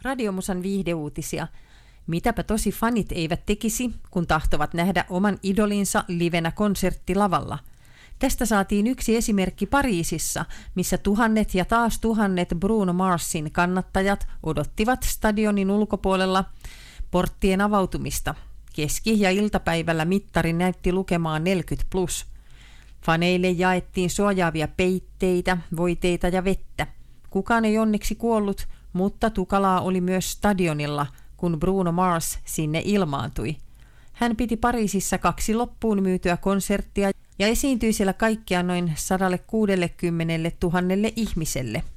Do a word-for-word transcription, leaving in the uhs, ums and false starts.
Radiomusan viihdeuutisia. Mitäpä tosi fanit eivät tekisi, kun tahtovat nähdä oman idolinsa livenä konserttilavalla. Tästä saatiin yksi esimerkki Pariisissa, missä tuhannet ja taas tuhannet Bruno Marsin kannattajat odottivat stadionin ulkopuolella porttien avautumista. Keski- ja iltapäivällä mittari näytti lukemaan neljäkymmentä plus. Faneille jaettiin suojaavia peitteitä, voiteita ja vettä. Kukaan ei onneksi kuollut, mutta tukalaa oli myös stadionilla, kun Bruno Mars sinne ilmaantui. Hän piti Pariisissa kaksi loppuun myytyä konserttia ja esiintyi siellä kaikkiaan noin sata kuusikymmentätuhatta ihmiselle.